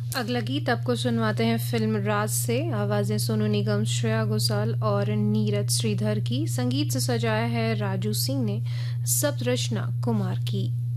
अगला गीत आपको सुनवाते हैं फिल्म राज से। आवाजें सोनू निगम, श्रेया घोषाल और नीरज श्रीधर की। संगीत से सजाया है राजू सिंह ने। शब्द रचना कुमार की।